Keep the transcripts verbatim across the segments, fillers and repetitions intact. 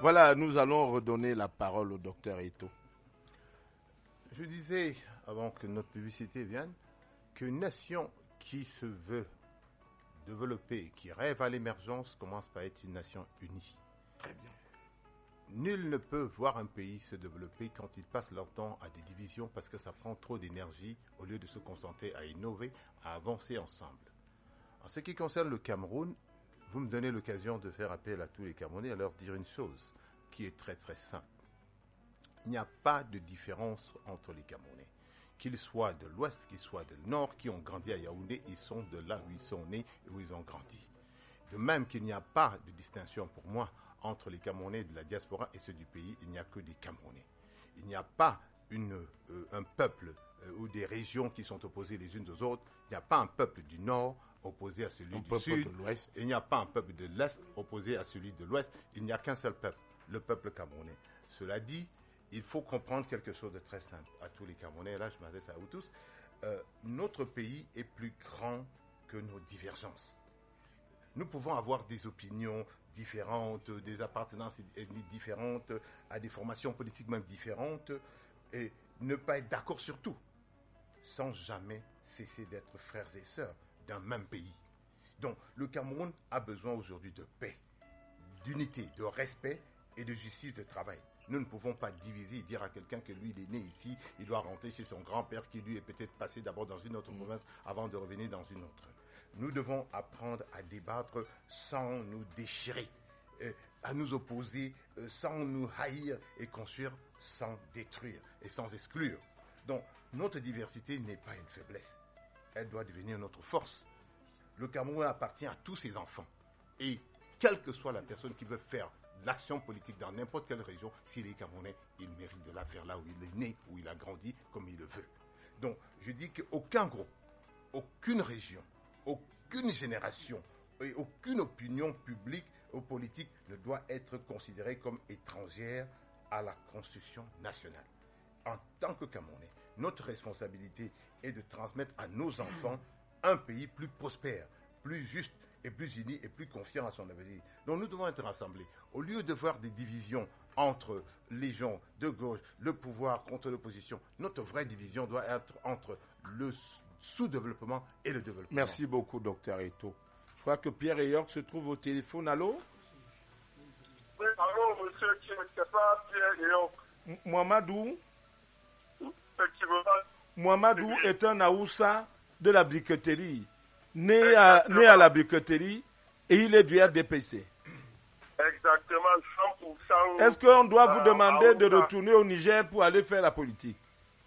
Voilà, nous allons redonner la parole au docteur Eto'o. Je disais, avant que notre publicité vienne, qu'une nation qui se veut développer, qui rêve à l'émergence, commence par être une nation unie. Très bien. Nul ne peut voir un pays se développer quand il passe leur temps à des divisions parce que ça prend trop d'énergie au lieu de se concentrer à innover, à avancer ensemble. En ce qui concerne le Cameroun, vous me donnez l'occasion de faire appel à tous les Camerounais à leur dire une chose qui est très très simple. Il n'y a pas de différence entre les Camerounais. Qu'ils soient de l'ouest, qu'ils soient de nord, qui ont grandi à Yaoundé, ils sont de là où ils sont nés et où ils ont grandi. De même qu'il n'y a pas de distinction pour moi entre les Camerounais de la diaspora et ceux du pays, il n'y a que des Camerounais. Il n'y a pas une, euh, un peuple euh, ou des régions qui sont opposées les unes aux autres. Il n'y a pas un peuple du nord opposé à celui un du sud. De l'ouest. Il n'y a pas un peuple de l'est opposé à celui de l'ouest. Il n'y a qu'un seul peuple, le peuple camerounais. Cela dit, il faut comprendre quelque chose de très simple à tous les Camerounais. Là, je m'adresse à vous tous. Euh, notre pays est plus grand que nos divergences. Nous pouvons avoir des opinions différentes, des appartenances ethniques différentes, à des formations politiques même différentes, et ne pas être d'accord sur tout, sans jamais cesser d'être frères et sœurs d'un même pays. Donc, le Cameroun a besoin aujourd'hui de paix, d'unité, de respect et de justice de travail. Nous ne pouvons pas diviser, dire à quelqu'un que lui, il est né ici, il doit rentrer chez son grand-père qui, lui, est peut-être passé d'abord dans une autre mmh. province avant de revenir dans une autre. Nous devons apprendre à débattre sans nous déchirer, euh, à nous opposer euh, sans nous haïr et construire sans détruire et sans exclure. Donc, notre diversité n'est pas une faiblesse. Elle doit devenir notre force. Le Cameroun appartient à tous ses enfants. Et quelle que soit la personne qui veut faire l'action politique dans n'importe quelle région, s'il est Camerounais, il mérite de la faire là où il est né, où il a grandi, comme il le veut. Donc, je dis qu'aucun groupe, aucune région, aucune génération et aucune opinion publique ou politique ne doit être considérée comme étrangère à la construction nationale. En tant que Camerounais, notre responsabilité est de transmettre à nos enfants un pays plus prospère, plus juste et plus uni et plus confiant à son avenir. Donc nous devons être rassemblés. Au lieu de voir des divisions entre les gens de gauche, le pouvoir contre l'opposition, notre vraie division doit être entre le sous-développement et le développement. Merci beaucoup, docteur Eto'o. Je crois que Pierre York se trouve au téléphone. Allô? Oui, allô, monsieur, c'est pas Pierre York. M- Mouamadou? Effectivement. Mouamadou est un Aoussa de la briqueterie, né à, né à la briqueterie, et il est du R D P C. Exactement, cent pour cent. Est-ce qu'on doit vous demander euh, de retourner au Niger pour aller faire la politique?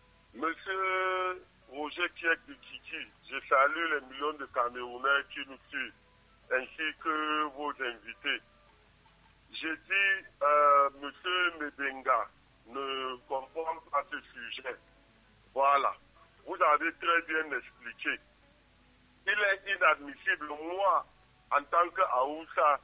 Monsieur Roger Kiek de Kiki, je salue les millions de Camerounais qui nous suivent, ainsi que vos invités. J'ai dit, euh, monsieur Mebenga ne comprend pas ce sujet. Voilà. Vous avez très bien expliqué. Il est inadmissible, moi, en tant qu'Aoussa,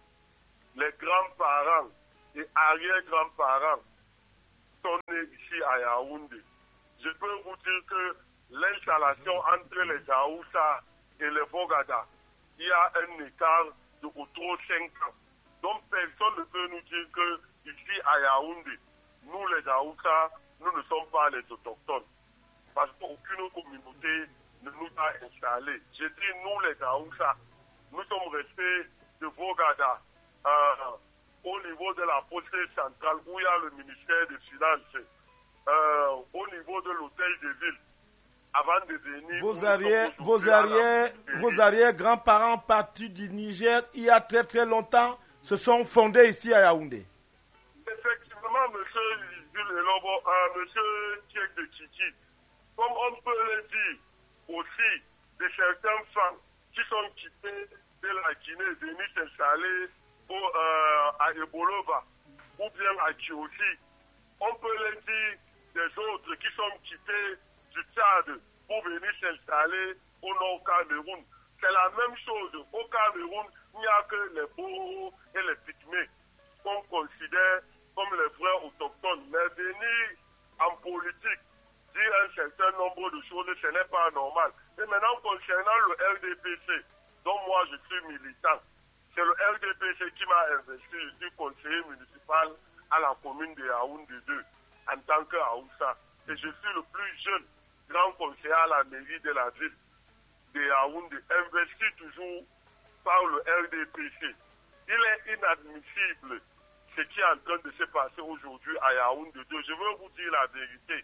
les grands-parents et arrière-grands-parents sont nés ici à Yaoundé. Je peux vous dire que l'installation entre les Aoussa et les Bogada, il y a un écart de autour de cinq ans. Donc personne ne peut nous dire que ici à Yaoundé, nous les Aoussa, nous ne sommes pas les autochtones. Parce qu'aucune communauté ne nous a installés. J'ai dit nous les Aoussa, nous sommes restés de Bogada euh, au niveau de la poste centrale où il y a le ministère des Finances, euh, au niveau de l'hôtel de ville. Avant de venir, vos arrière, vos arrière, vos arrière grands-parents partis du Niger il y a très très longtemps se sont fondés ici à Yaoundé. Effectivement, monsieur Jules Elobo, euh, monsieur Kiek de Kiki, comme on peut le dire aussi de certaines femmes qui sont quittées de la Guinée, venues s'installer au, euh, à Ebolova ou bien à Kiosi. On peut le dire des autres qui sont quittés du Tchad pour venir s'installer au Nord Cameroun. C'est la même chose. Au Cameroun, il n'y a que les Bourous et les Pygmées qu'on considère comme les vrais autochtones. Mais venir en politique, dire un certain nombre de choses, ce n'est pas normal. Et maintenant, concernant le R D P C, dont moi je suis militant, c'est le R D P C qui m'a investi je suis conseiller municipal à la commune de Yaoundé deux en tant que Aoussa. Et je suis le plus jeune grand conseiller à la mairie de la ville de Yaoundé, investi toujours par le R D P C. Il est inadmissible ce qui est en train de se passer aujourd'hui à Yaoundé deux. Je veux vous dire la vérité.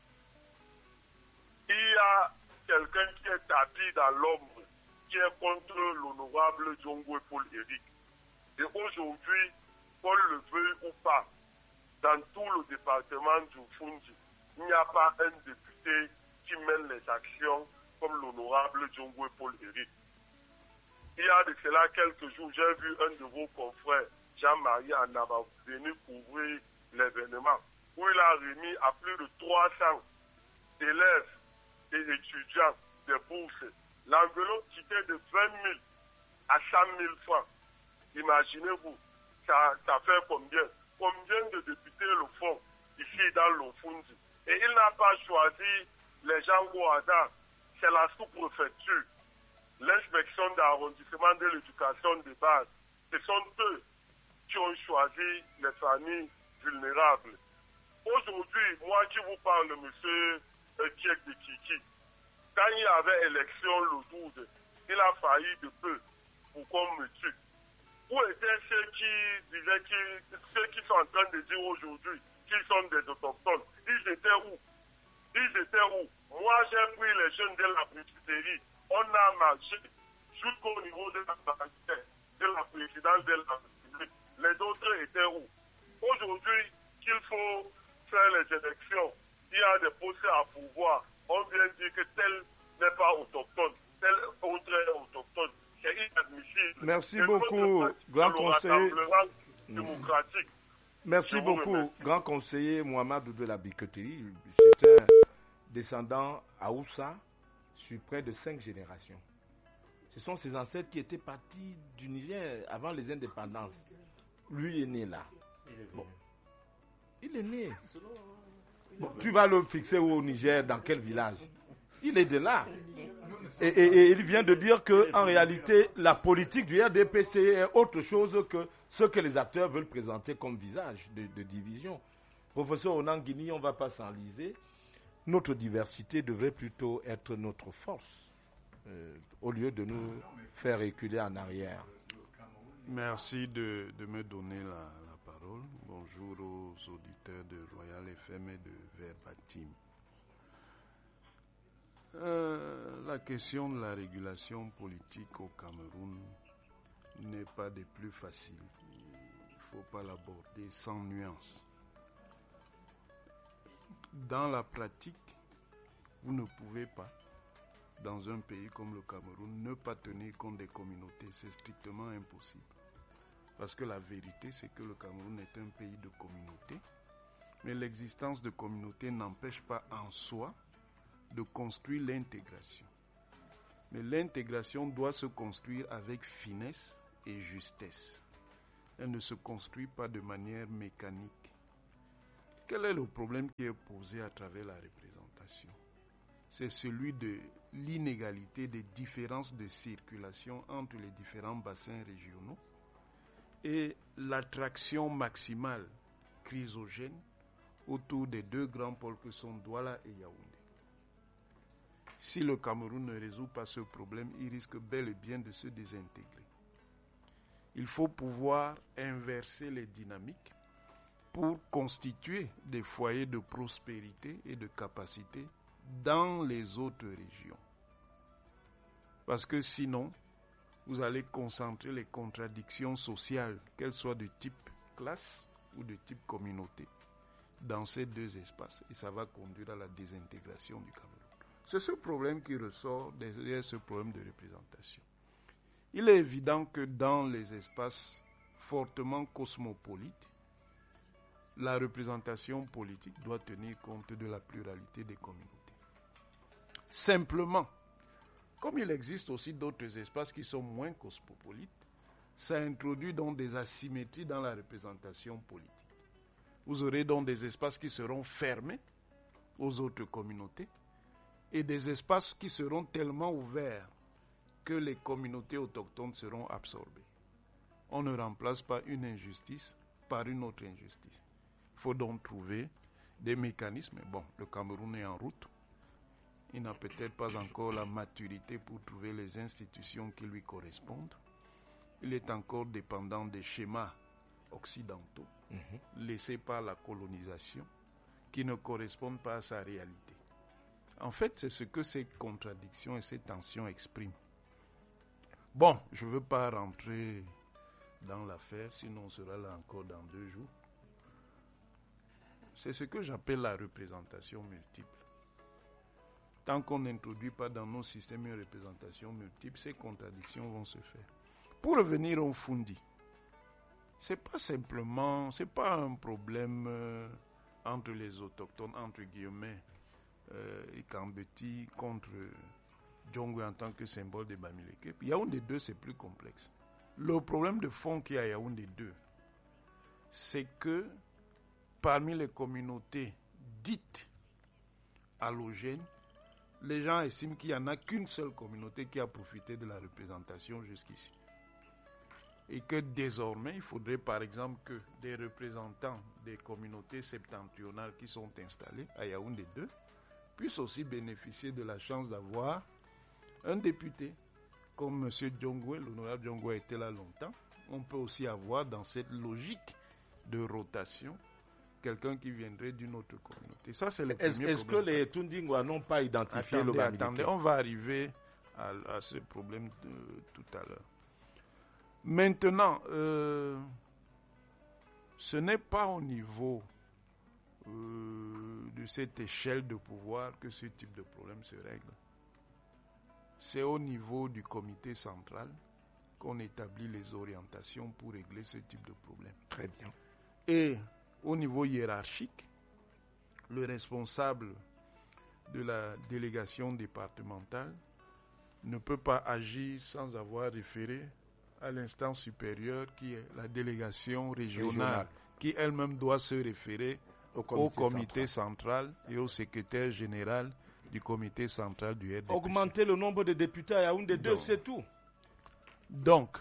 Il y a quelqu'un qui est tapis dans l'ombre, qui est contre l'honorable Djongo et Paul Éric. Et aujourd'hui, qu'on le veuille ou pas, dans tout le département du Fundi, il n'y a pas un député qui mène les actions comme l'honorable Djongo et Paul Éric. Il y a de cela quelques jours, j'ai vu un de vos confrères, Jean-Marie Anaba, venir couvrir l'événement, où il a remis à plus de trois cents élèves et étudiants des bourses. L'enveloppe quittait de vingt mille à cent mille francs. Imaginez-vous, ça, ça fait combien? Combien de députés le font ici dans le Fundi? Et il n'a pas choisi les gens au hasard. C'est la sous-préfecture, l'inspection d'arrondissement de l'éducation de base. Ce sont eux qui ont choisi les familles vulnérables. Aujourd'hui, moi qui vous parle, monsieur Kiek de Kiki, quand il y avait élection le douze, il a failli de peu pour qu'on me tue. Où étaient ceux qui disaient, qui, ceux qui sont en train de dire aujourd'hui qu'ils sont des autochtones? Ils étaient où? Ils étaient où? Moi, j'ai pris les jeunes de la briqueterie. On a marché jusqu'au niveau de la banquière, de la présidence de la République. Les autres étaient où? Aujourd'hui, qu'il faut faire les élections, il y a des postes à pouvoir. On vient dire que tel n'est pas autochtone, tel autre est autochtone. C'est inadmissible. Merci beaucoup, grand conseiller. Démocratique. Merci beaucoup, grand conseiller Mohamed de la Briqueterie. C'est un descendant Aoussa sur près de cinq générations. Ce sont ses ancêtres qui étaient partis du Niger avant les indépendances. Lui est né là. Bon. Il est né. Bon, tu vas le fixer au Niger, dans quel village? Il est de là. Et, et, et il vient de dire qu'en réalité, la politique du R D P C est autre chose que ce que les acteurs veulent présenter comme visage de, de division. Professeur Onanguini, on ne va pas s'enliser. Notre diversité devrait plutôt être notre force, euh, au lieu de nous faire reculer en arrière. Merci de, de me donner la, la parole. Bonjour aux auditeurs de Royal F M et de Verbatim. Euh, la question de la régulation politique au Cameroun n'est pas des plus faciles. Il ne faut pas l'aborder sans nuance. Dans la pratique, vous ne pouvez pas, dans un pays comme le Cameroun, ne pas tenir compte des communautés. C'est strictement impossible. Parce que la vérité, c'est que le Cameroun est un pays de communautés, mais l'existence de communautés n'empêche pas en soi de construire l'intégration. Mais l'intégration doit se construire avec finesse et justesse. Elle ne se construit pas de manière mécanique. Quel est le problème qui est posé à travers la représentation? C'est celui de l'inégalité des différences de circulation entre les différents bassins régionaux et l'attraction maximale chrysogène autour des deux grands pôles que sont Douala et Yaoundé. Si le Cameroun ne résout pas ce problème, il risque bel et bien de se désintégrer. Il faut pouvoir inverser les dynamiques pour constituer des foyers de prospérité et de capacité dans les autres régions. Parce que sinon, vous allez concentrer les contradictions sociales, qu'elles soient de type classe ou de type communauté, dans ces deux espaces. Et ça va conduire à la désintégration du Cameroun. C'est ce problème qui ressort derrière ce problème de représentation. Il est évident que dans les espaces fortement cosmopolites, la représentation politique doit tenir compte de la pluralité des communautés. Simplement, comme il existe aussi d'autres espaces qui sont moins cosmopolites, ça introduit donc des asymétries dans la représentation politique. Vous aurez donc des espaces qui seront fermés aux autres communautés et des espaces qui seront tellement ouverts que les communautés autochtones seront absorbées. On ne remplace pas une injustice par une autre injustice. Il faut donc trouver des mécanismes. Bon, le Cameroun est en route. Il n'a peut-être pas encore la maturité pour trouver les institutions qui lui correspondent. Il est encore dépendant des schémas occidentaux, mm-hmm. laissés par la colonisation, qui ne correspondent pas à sa réalité. En fait, c'est ce que ces contradictions et ces tensions expriment. Bon, je ne veux pas rentrer dans l'affaire, sinon on sera là encore dans deux jours. C'est ce que j'appelle la représentation multiple. Tant qu'on n'introduit pas dans nos systèmes une représentation multiple, ces contradictions vont se faire. Pour revenir au Fundi, c'est pas simplement, c'est pas un problème euh, entre les autochtones, entre guillemets, euh, et Kambeti contre Djongwe en tant que symbole de Bamileke. Yaoundé deux, c'est plus complexe. Le problème de fond qu'il y a à Yaoundé deux, c'est que parmi les communautés dites allogènes, les gens estiment qu'il n'y en a qu'une seule communauté qui a profité de la représentation jusqu'ici. Et que désormais, il faudrait par exemple que des représentants des communautés septentrionales qui sont installés à Yaoundé deux puissent aussi bénéficier de la chance d'avoir un député. Comme M. Djongwe, l'honorable Djongwe était là longtemps, on peut aussi avoir dans cette logique de rotation quelqu'un qui viendrait d'une autre communauté. Ça, c'est le est-ce, premier est-ce problème. que les Tundingwa n'ont pas identifié attendez, le Bamileke? Attendez, on va arriver à, à ce problème de, tout à l'heure. Maintenant, euh, ce n'est pas au niveau euh, de cette échelle de pouvoir que ce type de problème se règle. C'est au niveau du comité central qu'on établit les orientations pour régler ce type de problème. Très bien. Et au niveau hiérarchique, le responsable de la délégation départementale ne peut pas agir sans avoir référé à l'instance supérieure qui est la délégation régionale, régionale. Qui elle-même doit se référer au comité, au comité central. central et au secrétaire général du comité central du R D P C. Augmenter le nombre de députés à Yaoundé deux, c'est tout. Donc,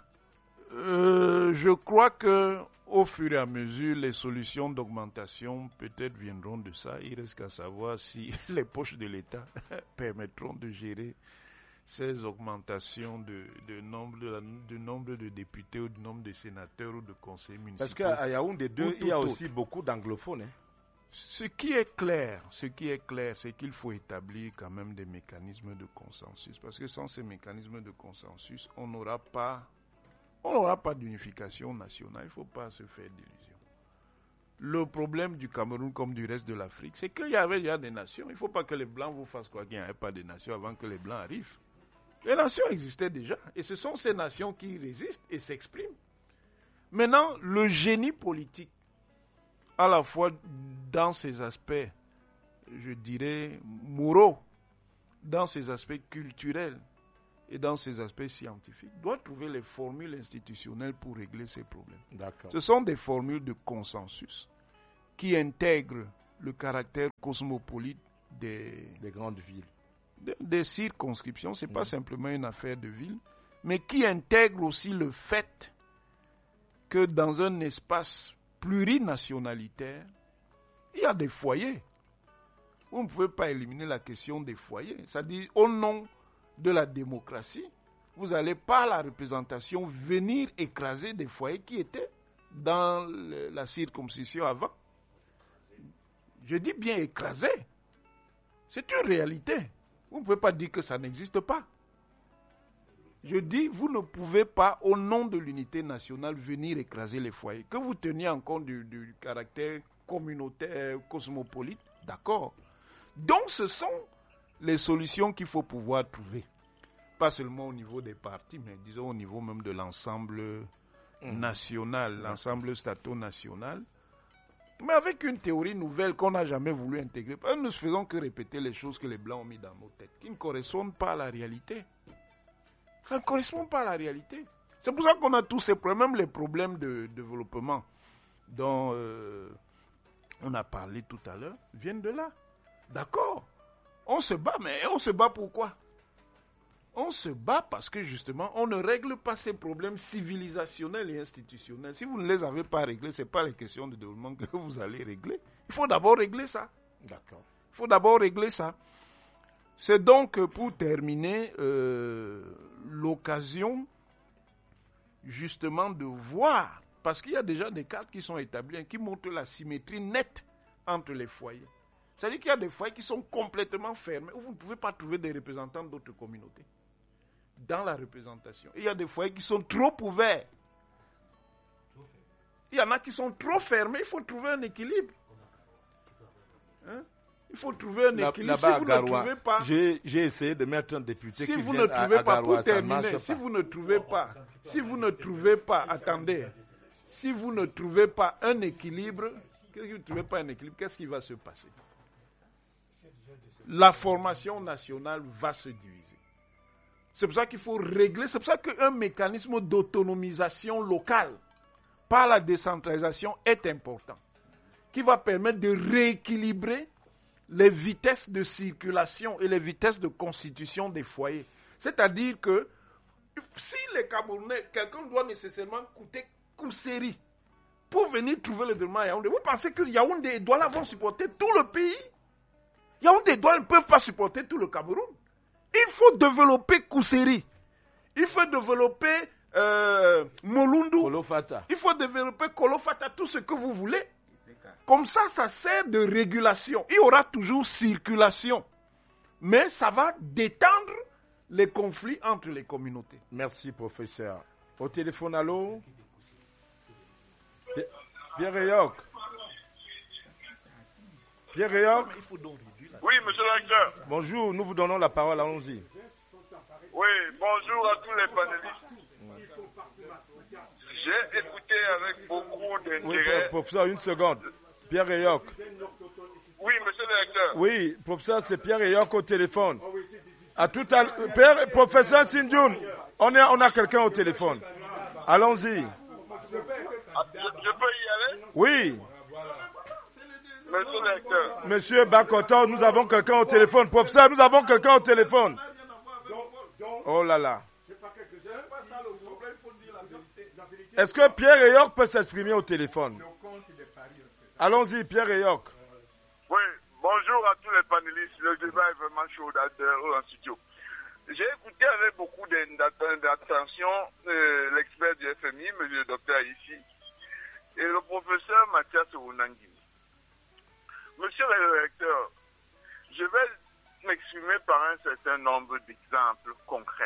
euh, je crois que au fur et à mesure, les solutions d'augmentation peut-être viendront de ça. Il reste qu'à savoir si les poches de l'État permettront de gérer ces augmentations de, de, nombre, de, de nombre de députés ou de nombre de sénateurs ou de conseillers municipaux. Parce qu'à Yaoundé deux, il y a aussi autre. beaucoup d'anglophones. Hein. Ce qui est clair, ce qui est clair, c'est qu'il faut établir quand même des mécanismes de consensus. Parce que sans ces mécanismes de consensus, on n'aura pas, on n'aura pas d'unification nationale. Il ne faut pas se faire d'illusions. Le problème du Cameroun comme du reste de l'Afrique, c'est qu'il y avait déjà des nations. Il ne faut pas que les Blancs vous fassent quoi qu'il n'y ait pas de nations avant que les Blancs arrivent. Les nations existaient déjà. Et ce sont ces nations qui résistent et s'expriment. Maintenant, le génie politique, à la fois dans ses aspects, je dirais, moraux, dans ses aspects culturels et dans ses aspects scientifiques, doit trouver les formules institutionnelles pour régler ces problèmes. D'accord. Ce sont des formules de consensus qui intègrent le caractère cosmopolite des, des grandes villes. Des, des circonscriptions. Ce n'est mmh. pas simplement une affaire de ville, mais qui intègrent aussi le fait que dans un espace plurinationalitaire, il y a des foyers. Vous ne pouvez pas éliminer la question des foyers. C'est-à-dire, au nom de la démocratie, vous allez, par la représentation, venir écraser des foyers qui étaient dans le, la circonscription avant. Je dis bien écraser. C'est une réalité. Vous ne pouvez pas dire que ça n'existe pas. Je dis, vous ne pouvez pas, au nom de l'unité nationale, venir écraser les foyers. Que vous teniez en compte du, du caractère communautaire, cosmopolite, d'accord. Donc, ce sont les solutions qu'il faut pouvoir trouver. Pas seulement au niveau des partis, mais disons au niveau même de l'ensemble mmh. national, mmh. l'ensemble stato-national. Mais avec une théorie nouvelle qu'on n'a jamais voulu intégrer. Nous ne faisons que répéter les choses que les Blancs ont mis dans nos têtes, qui ne correspondent pas à la réalité. Ça ne correspond pas à la réalité. C'est pour ça qu'on a tous ces problèmes, même les problèmes de développement dont euh, on a parlé tout à l'heure, viennent de là. D'accord. On se bat, mais on se bat pourquoi? On se bat parce que justement, on ne règle pas ces problèmes civilisationnels et institutionnels. Si vous ne les avez pas réglés, ce n'est pas les questions de développement que vous allez régler. Il faut d'abord régler ça. D'accord. Il faut d'abord régler ça. C'est donc, pour terminer, euh, l'occasion justement de voir, parce qu'il y a déjà des cartes qui sont établies, qui montrent la symétrie nette entre les foyers. C'est-à-dire qu'il y a des foyers qui sont complètement fermés, où vous ne pouvez pas trouver des représentants d'autres communautés dans la représentation. Et il y a des foyers qui sont trop ouverts. Il y en a qui sont trop fermés, il faut trouver un équilibre. Hein? Il faut trouver un équilibre. Si vous ne trouvez pas, j'ai, j'ai essayé de mettre un député si qui vous vient ne trouvez à, pas, à Garoua, pour ça terminer, marche si pas. vous ne trouvez pas, si vous ne trouvez pas, attendez, si vous ne trouvez pas un équilibre, qu'est-ce que vous ne trouvez pas un équilibre, qu'est-ce qui va se passer? La formation nationale va se diviser. C'est pour ça qu'il faut régler, c'est pour ça qu'un mécanisme d'autonomisation locale par la décentralisation est important, qui va permettre de rééquilibrer les vitesses de circulation et les vitesses de constitution des foyers. C'est-à-dire que si les Camerounais, quelqu'un doit nécessairement coûter Kousséri pour venir trouver le développement à Yaoundé, vous pensez que Yaoundé et Douala vont supporter tout le pays? Yaoundé et Douala ne peuvent pas supporter tout le Cameroun. Il faut développer Kousséri. Il faut développer euh, Molundu. Kolofata. Il faut développer Kolofata, tout ce que vous voulez. Comme ça, ça sert de régulation. Il y aura toujours circulation. Mais ça va détendre les conflits entre les communautés. Merci, professeur. Au téléphone, allô? Pierre Réoc. Pierre Réoc. Oui, monsieur le directeur. Bonjour, nous vous donnons la parole, allons-y. Oui, bonjour à tous les panélistes. J'ai écouté avec beaucoup Oui, d'intérêt. professeur, une seconde. Pierre Réoc. Oui, monsieur le directeur. Oui, professeur, c'est Pierre Réoc au téléphone. À tout à l'heure. Père, professeur Sindjoun, on, est, on a quelqu'un au téléphone. Allons-y. Ah, Je, je peux y aller? Oui. Monsieur le directeur. Monsieur Bakoto, nous avons quelqu'un au téléphone. Professeur, nous avons quelqu'un au téléphone. Oh là là. Est-ce que Pierre Réoc peut s'exprimer au téléphone? Allons-y, Pierre Réoc. Oui, bonjour à tous les panélistes. Le débat est vraiment chaud dans en studio. J'ai écouté avec beaucoup d'attention euh, l'expert du F M I, M. le docteur Aïssi, et le professeur Mathias Ounangini. Monsieur le directeur, je vais m'exprimer par un certain nombre d'exemples concrets.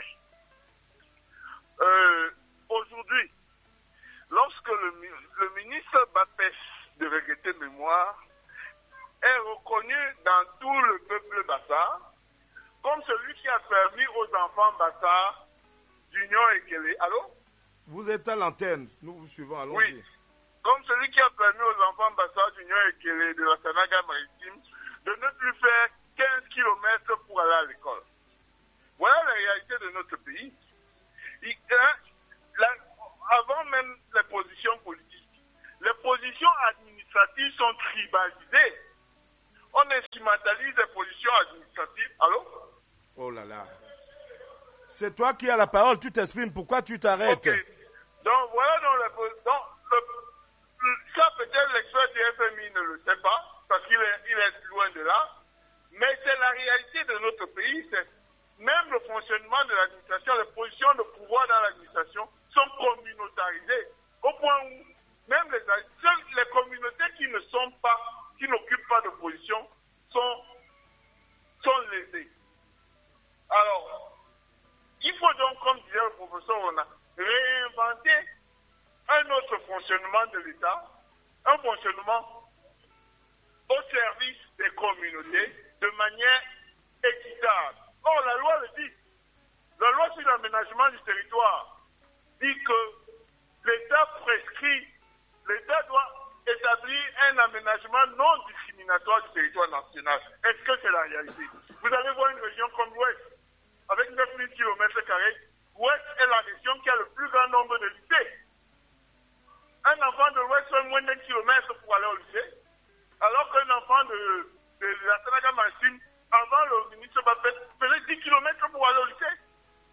Euh, aujourd'hui, lorsque le, le ministre Bapès de Vérité Mémoire est reconnu dans tout le peuple Bassa comme celui qui a permis aux enfants Bassa d'Union Ekele. Allô? Vous êtes à l'antenne, nous vous suivons, allons-y. Oui, comme celui qui a permis aux enfants Bassa d'Union Ekele de la Sanaga maritime de ne plus faire quinze kilomètres pour aller à l'école. Voilà la réalité de notre pays. Il, hein, la, avant même les positions politiques, les positions administratives sont tribalisées. On instrumentalise les positions administratives. Allô? Oh là là. C'est toi qui as la parole, tu t'exprimes. Pourquoi tu t'arrêtes? Okay. Donc voilà, donc, le, donc le, le, ça peut-être l'expert du F M I ne le sait pas, parce qu'il est, il est loin de là. Mais c'est la réalité de notre pays. C'est même le fonctionnement de l'administration, les positions de pouvoir dans l'administration sont communautarisées. Au point où même les, les communautés qui ne sont pas, qui n'occupent pas de position sont, sont lésées. Alors, il faut donc, comme disait le professeur Ona, réinventer un autre fonctionnement de l'État, un fonctionnement au service des communautés de manière équitable. Or, la loi le dit. La loi sur l'aménagement du territoire dit que l'État prescrit, l'État doit établir un aménagement non discriminatoire du territoire national. Est-ce que c'est la réalité? Vous allez voir une région comme l'Ouest, avec neuf mille kilomètres carrés. L'Ouest est la région qui a le plus grand nombre de lycées. Un enfant de l'Ouest fait moins d'un kilomètre pour aller au lycée, alors qu'un enfant de, de la Sanaga maritime, avant le ministre Bapet, faisait dix kilomètres pour aller au lycée.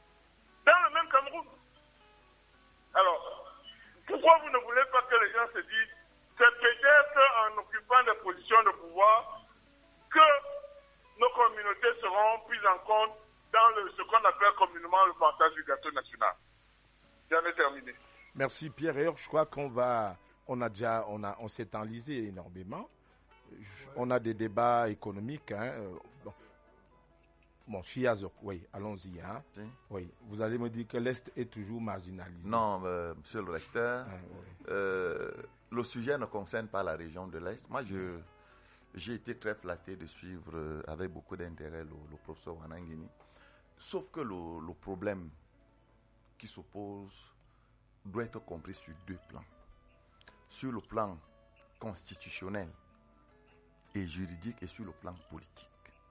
c'est peut-être en occupant des positions de pouvoir que nos communautés seront prises en compte dans le, ce qu'on appelle communément le partage du gâteau national. J'en ai terminé. Merci Pierre. Et je crois qu'on va, on a déjà, on a, on s'est enlisé énormément. On a des débats économiques. Hein. Bon, bon Chiazo, oui, allons-y. Hein. Si. Oui, vous allez me dire que l'Est est toujours marginalisé. Non, euh, monsieur le recteur, Ah, oui. euh, le sujet ne concerne pas la région de l'Est. Moi, je, j'ai été très flatté de suivre euh, avec beaucoup d'intérêt le, le professeur Wanangini. Sauf que le, le problème qui s'oppose doit être compris sur deux plans. Sur le plan constitutionnel et juridique et sur le plan politique.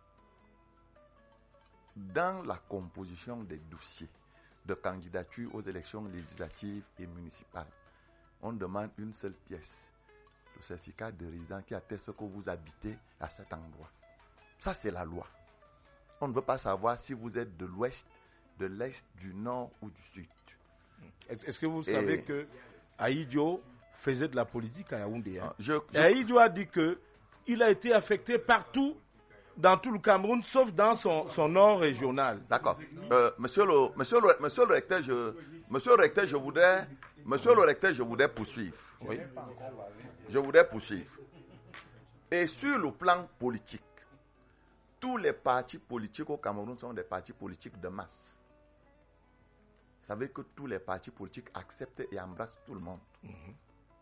Dans la composition des dossiers de candidature aux élections législatives et municipales, on demande une seule pièce, le certificat de résidence qui atteste que vous habitez à cet endroit. Ça, c'est la loi. On ne veut pas savoir si vous êtes de l'ouest, de l'est, du nord ou du sud. Est-ce, est-ce que vous Et- savez que Aïdjo faisait de la politique à Yaoundé? Hein? Je, Et je- Aïdjo a dit que il a été affecté partout dans tout le Cameroun, sauf dans son, son nord régional. D'accord. Euh, monsieur, le, monsieur, le, monsieur le recteur, je, monsieur le recteur, je voudrais, monsieur le recteur, je voudrais poursuivre. Oui. Je voudrais poursuivre. Et sur le plan politique, tous les partis politiques au Cameroun sont des partis politiques de masse. Vous savez que tous les partis politiques acceptent et embrassent tout le monde. Mhm.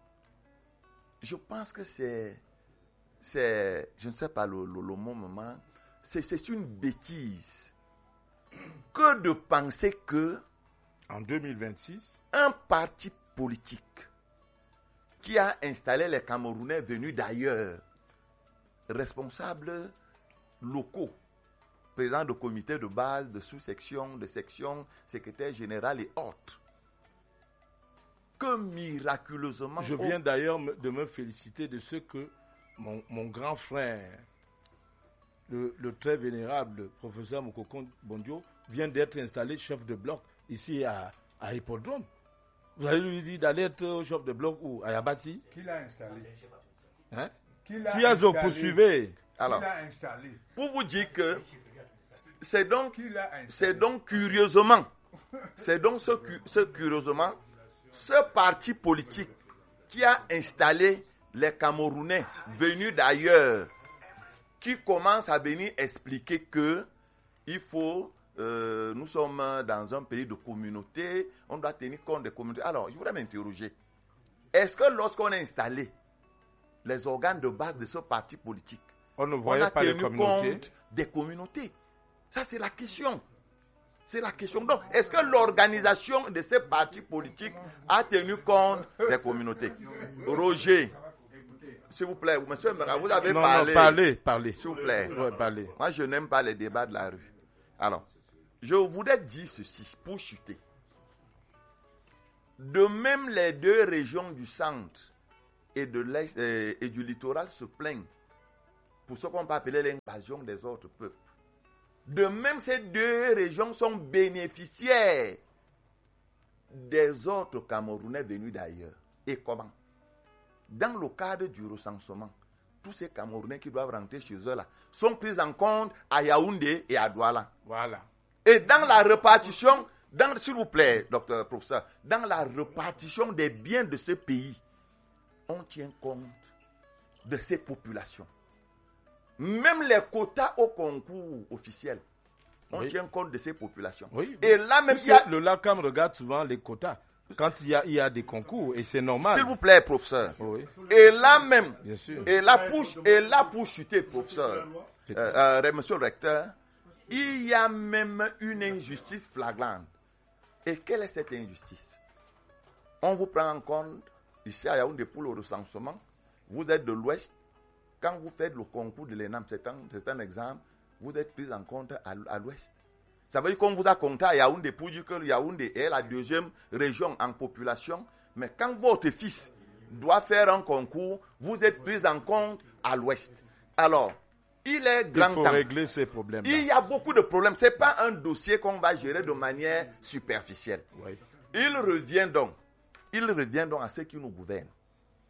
Je pense que c'est, c'est, je ne sais pas le, le, le mot moment, c'est, c'est une bêtise que de penser que En deux mille vingt-six, un parti politique qui a installé les Camerounais venus d'ailleurs, responsables locaux, présidents de comités de base, de sous-sections, de sections, secrétaire général et autres, que miraculeusement... je viens d'ailleurs me- de me féliciter de ce que mon, mon grand frère, le, le très vénérable professeur Mokokon Bondio, vient d'être installé chef de bloc ici à, à Hippodrome. Vous allez lui dire d'aller être au chef de bloc où? À Yabassi? Qui l'a installé? Hein? Qui l'a Tiazo, installé? poursuivez. Alors, Qui l'a installé? pour vous dire que c'est donc, Qui l'a installé? c'est donc curieusement, c'est donc ce, cu- ce curieusement, ce parti politique qui a installé les Camerounais venus d'ailleurs, qui commence à venir expliquer que il faut, euh, nous sommes dans un pays de communauté, on doit tenir compte des communautés. Alors, je voudrais m'interroger, est-ce que lorsqu'on a installé les organes de base de ce parti politique, On ne on voyait a pas les tenu communautés. compte des communautés? Ça, c'est la question. C'est la question. Donc, est-ce que l'organisation de ces partis politiques a tenu compte des communautés? Roger, s'il vous plaît, monsieur Mera, vous avez Non, parlé. non, parlez, parlez. S'il vous plaît. Ouais, parlez. Moi, je n'aime pas les débats de la rue. Alors, je voudrais dire ceci pour chuter. De même, les deux régions du centre et, de l'est, euh, et du littoral se plaignent pour ce qu'on peut appeler l'invasion des autres peuples. De même, ces deux régions sont bénéficiaires des autres Camerounais venus d'ailleurs. Et comment? Dans le cadre du recensement, tous ces Camerounais qui doivent rentrer chez eux là sont pris en compte à Yaoundé et à Douala. Voilà. Et dans la répartition, dans, s'il vous plaît, docteur professeur, dans la répartition des biens de ce pays, on tient compte de ces populations. Même les quotas au concours officiel, on Oui. tient compte de ces populations. Oui. Et là même, Parce il y a... que le LACAM regarde souvent les quotas. Quand il y a, il y a des concours, et c'est normal. S'il vous plaît, professeur. Oui, Et là même, bien sûr. et là pour, et là pour chuter, professeur, C'est- euh, euh, monsieur le recteur, il y a même une injustice flagrante. Et quelle est cette injustice? On vous prend en compte, ici à Yaoundé pour le recensement, vous êtes de l'Ouest, quand vous faites le concours de l'ENAM, c'est un, c'est un exemple, vous êtes pris en compte à, à l'Ouest. Ça veut dire qu'on vous a compté à Yaoundé pour dire que Yaoundé est la deuxième région en population, mais quand votre fils doit faire un concours, vous êtes pris en compte à l'Ouest. Alors, il est Il grand faut temps. régler ces problèmes. Il y a beaucoup de problèmes. Ce n'est pas un dossier qu'on va gérer de manière superficielle. Oui. Il revient donc, il revient donc à ceux qui nous gouvernent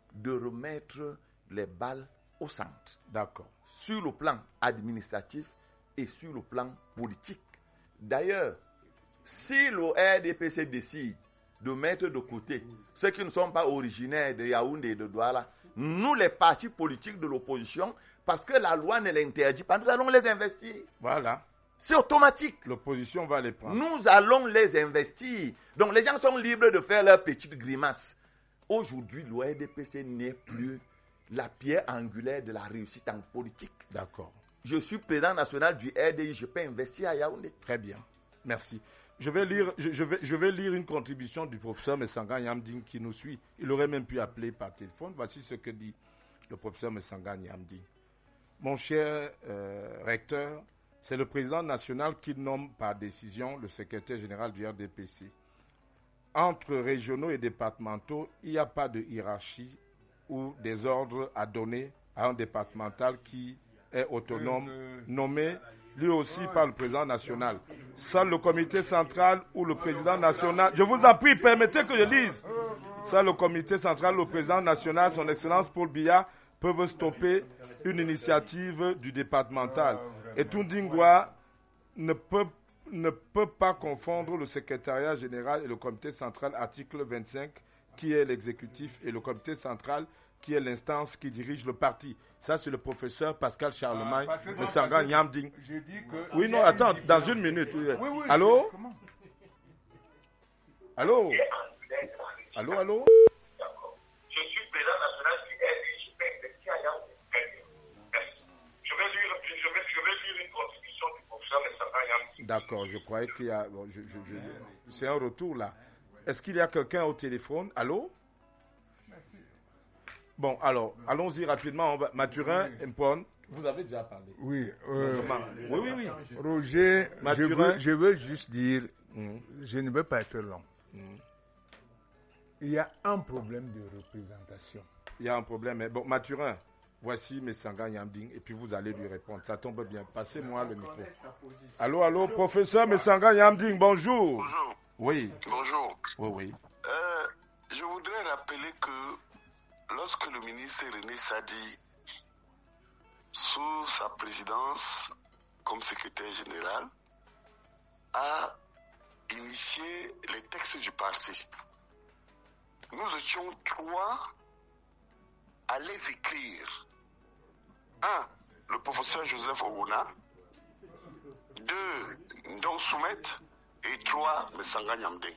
de remettre les balles au centre. D'accord. Sur le plan administratif et sur le plan politique. D'ailleurs, si le R D P C décide de mettre de côté ceux qui ne sont pas originaires de Yaoundé et de Douala, nous, les partis politiques de l'opposition, parce que la loi ne l'interdit pas, nous allons les investir. Voilà. C'est automatique. L'opposition va les prendre. Nous allons les investir. Donc les gens sont libres de faire leurs petites grimaces. Aujourd'hui, le R D P C n'est plus la pierre angulaire de la réussite en politique. D'accord. Je suis président national du R D I, je peux investir à Yaoundé. Très bien. Merci. Je vais lire, je, je vais, je vais lire une contribution du professeur Messanga Nyamding qui nous suit. Il aurait même pu appeler par téléphone. Voici ce que dit le professeur Messanga Nyamding. Mon cher euh, recteur, c'est le président national qui nomme par décision le secrétaire général du R D P C. Entre régionaux et départementaux, il n'y a pas de hiérarchie ou des ordres à donner à un départemental qui est autonome, nommé lui aussi par le président national. Seul le comité central ou le président national... Je vous en prie, permettez que je lise. Seul le comité central ou le président national, son excellence Paul Biya, peuvent stopper une initiative du départemental. Et Tundingwa ne peut, ne peut pas confondre le secrétariat général et le comité central, article vingt-cinq, qui est l'exécutif, et le comité central, qui est l'instance qui dirige le parti. Ça, c'est le professeur Pascal Charlemagne, ah, le Sangan Nyamding. J'ai dit que... Oui, non, attends, dans une minute. Oui, oui, allô? Allô? Allô, allô? Je suis président national du R D I, je peux investir à Yaoundé. Merci. Je vais lire, je vais, je vais lire une contribution du professeur Sangan Nyamding. D'accord, je croyais qu'il y a... Bon, je, je, je, c'est un retour, là. Est-ce qu'il y a quelqu'un au téléphone? Allô? Bon, alors, allons-y rapidement. On va... Mathurin, Mpon, vous avez déjà parlé. Oui, euh, oui, oui, oui. Roger, je veux, je veux juste dire, mmh. je ne veux pas être long. Mmh. Il y a un problème de représentation. Il y a un problème. Mais bon, Mathurin, voici Messanga Nyamding, et puis vous allez lui répondre. Ça tombe bien. Passez-moi le micro. Allô, allô, professeur Messanga Nyamding, bonjour. Bonjour. Oui. Bonjour. Oui, oui. Euh, je voudrais rappeler que lorsque le ministre René Sadi, sous sa présidence comme secrétaire général, a initié les textes du parti, nous étions trois à les écrire. Un, le professeur Joseph Ouna. Deux, Ndong Soumet. Et trois, Messanga Nyamding.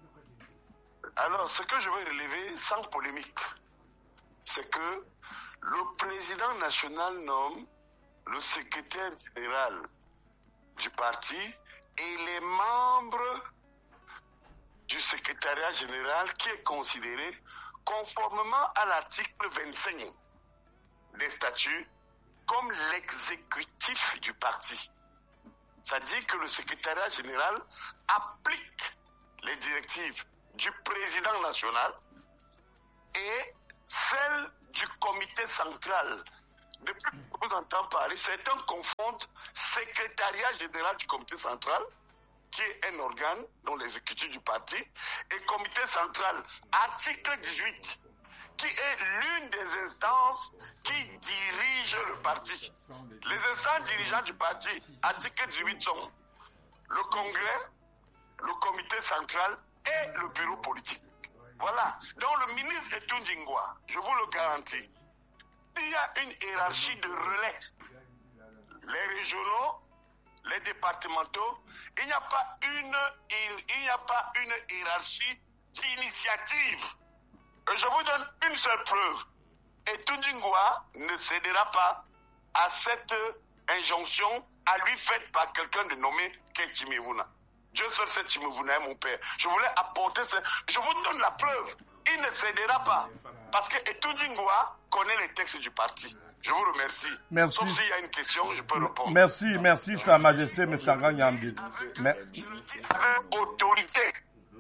Alors, ce que je veux relever sans polémique, c'est que le président national nomme le secrétaire général du parti et les membres du secrétariat général qui est considéré conformément à l'article vingt-cinq des statuts comme l'exécutif du parti. C'est-à-dire que le secrétariat général applique les directives du président national et celles du comité central. Depuis que je vous entends parler, certains confondent secrétariat général du comité central, qui est un organe dont l'exécutif du parti, et comité central, article dix-huit, qui est l'une des instances qui dirige le parti. Les instances dirigeantes du parti, article dix-huit, sont le congrès, le comité central et le bureau politique. Voilà. Donc le ministre Tundingwa, je vous le garantis, il y a une hiérarchie de relais. Les régionaux, les départementaux, il n'y a pas une, il, il n'y a pas une hiérarchie d'initiative. Je vous donne une seule preuve. Et Tundingwa ne cédera pas à cette injonction à lui faite par quelqu'un de nommé Ketimevuna. Dieu seul sait Timevuna est mon père. Je voulais apporter ce... Je vous donne la preuve. Il ne cédera pas. Parce que Tundingwa connaît les textes du parti. Je vous remercie. Merci. Sauf s'il y a une question, je peux répondre. Merci, merci, Sa Majesté Messanga Nyamding. Mais... Avec autorité.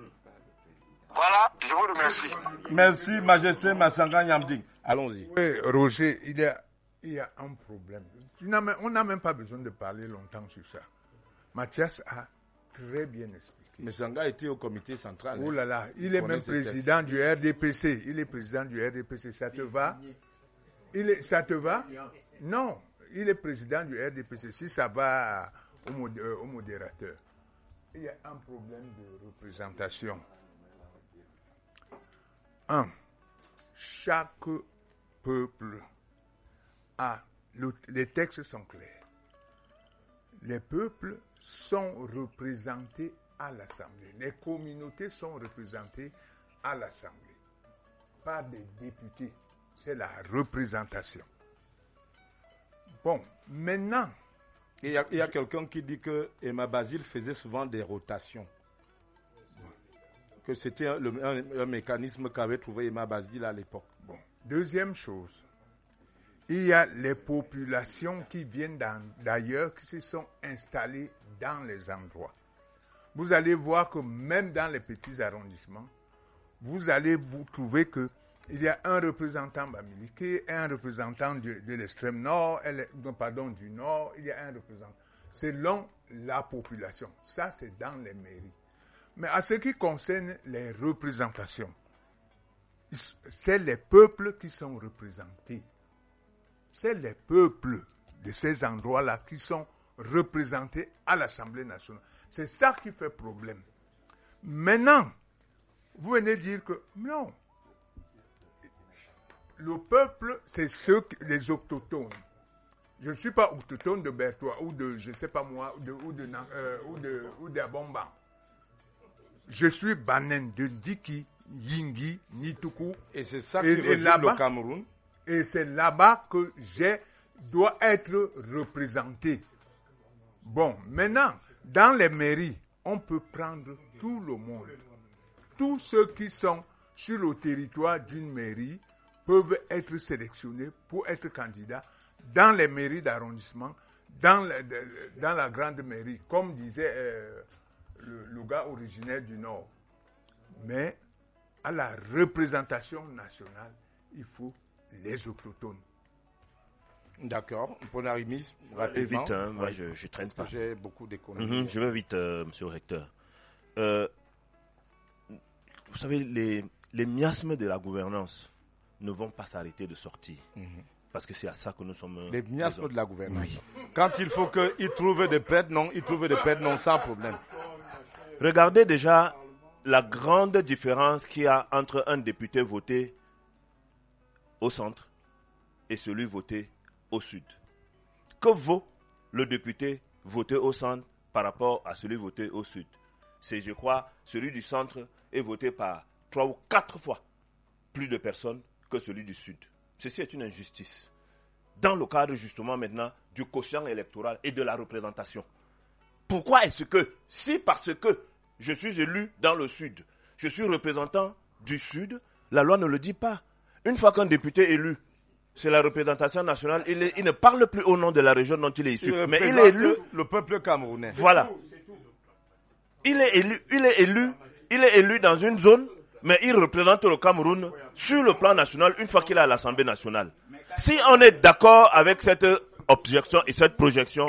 Voilà, je vous remercie. Merci, Majesté Messanga Nyamding. Allons-y. Oui, Roger, il y a, il y a un problème. On n'a même pas besoin de parler longtemps sur ça. Mathias a très bien expliqué. Mais Sanga était au comité central. Oh là là, il est même président du R D P C. Il est président du R D P C. Ça te va? Il est, ça te va? Non, il est président du R D P C. Si ça va au, mod, euh, au modérateur, il y a un problème de représentation. Un, chaque peuple a, le, les textes sont clairs. Les peuples sont représentés à l'Assemblée. Les communautés sont représentées à l'Assemblée par des députés. C'est la représentation. Bon, maintenant... Il y a, il y a quelqu'un qui dit que Emma Basile faisait souvent des rotations. Que c'était un, le, un, un mécanisme qu'avait trouvé Emma Basile à l'époque. Bon. Deuxième chose, il y a les populations qui viennent d'ailleurs, qui se sont installées dans les endroits. Vous allez voir que même dans les petits arrondissements, vous allez vous trouver que il y a un représentant Bamileke, un représentant de, de l'extrême nord, non, pardon, du nord, il y a un représentant. Selon la population. Ça, c'est dans les mairies. Mais à ce qui concerne les représentations, c'est les peuples qui sont représentés. C'est les peuples de ces endroits-là qui sont représentés à l'Assemblée nationale. C'est ça qui fait problème. Maintenant, vous venez dire que non, le peuple, c'est ceux, les autochtones. Je ne suis pas autochtone de Bertois ou de, je ne sais pas moi, de, ou de, euh, ou de, ou d'Abomba. Je suis Banen de Ndiki, Yingi, Nituku. Et c'est ça qui résume le Cameroun. Et c'est là-bas que je dois être représenté. Bon, maintenant, dans les mairies, on peut prendre tout le monde. Tous ceux qui sont sur le territoire d'une mairie peuvent être sélectionnés pour être candidats dans les mairies d'arrondissement, dans, le, dans la grande mairie, comme disait euh, le, le gars originaire du Nord. Mais à la représentation nationale, il faut les autochtones. D'accord. Ponarimis, rapidement. Vite, hein, moi je ne traîne pas. J'ai beaucoup d'économies. Mm-hmm, je vais vite, euh, monsieur le recteur. Euh, vous savez, les, les miasmes de la gouvernance ne vont pas s'arrêter de sortir. Mm-hmm. Parce que c'est à ça que nous sommes... Les miasmes de la gouvernance. Oui. Quand il faut qu'ils trouvent des prêtres, non, ils trouvent des prêtres, non, sans problème. Regardez déjà la grande différence qu'il y a entre un député voté au centre et celui voté au sud. Que vaut le député voté au centre par rapport à celui voté au sud? C'est, je crois, celui du centre est voté par trois ou quatre fois plus de personnes que celui du sud. Ceci est une injustice. Dans le cadre justement maintenant du quotient électoral et de la représentation. Pourquoi est-ce que, si parce que je suis élu dans le sud, je suis représentant du sud, la loi ne le dit pas. Une fois qu'un député est élu, c'est la représentation nationale, il, est, il ne parle plus au nom de la région dont il est issu. Il mais il est élu. Le peuple camerounais. Voilà. Il est élu, il est élu, il est élu dans une zone, mais il représente le Cameroun sur le plan national une fois qu'il est à l'Assemblée nationale. Si on est d'accord avec cette objection et cette projection,